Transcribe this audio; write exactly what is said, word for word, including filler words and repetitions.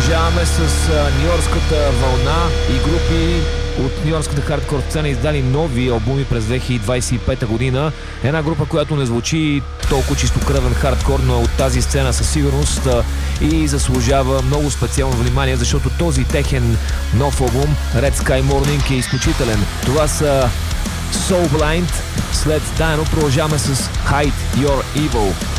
Продължаваме с нью-йоркската вълна и групи от нью-йоркската хардкор сцена издали нови албуми през две хиляди двадесет и пета година. Една група, която не звучи толкова чистокръвен хардкор, но от тази сцена със сигурност и заслужава много специално внимание, защото този техен нов албум Red Sky Morning е изключителен. Това са Soul Blind. След Dino продължаваме с Hide Your Evil.